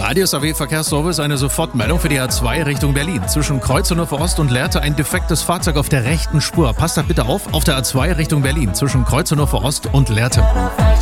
Radius AW Verkehrsservice, eine Sofortmeldung für die A2 Richtung Berlin. Zwischen Kreuz Hannover Ost und Lehrte ein defektes Fahrzeug auf der rechten Spur. Passt da bitte auf der A2 Richtung Berlin. Zwischen Kreuz Hannover Ost und Lehrte.